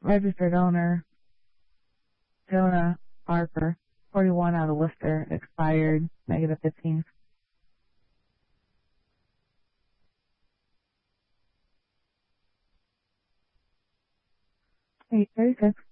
Registered owner, Jonah Harper, 41 out of Worcester, expired -15. 836.